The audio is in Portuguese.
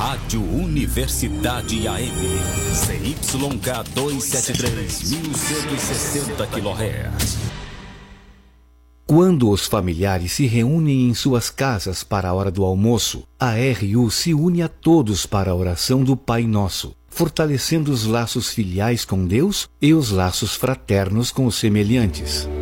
Rádio Universidade AM, CYK 273, 1160 kHz. Quando os familiares se reúnem em suas casas para a hora do almoço, a RU se une a todos para a oração do Pai Nosso, fortalecendo os laços filiais com Deus e os laços fraternos com os semelhantes.